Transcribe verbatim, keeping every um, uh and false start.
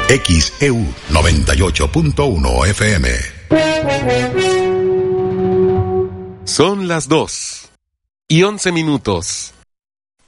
X E U noventa y ocho punto uno F M. Son las dos y once minutos.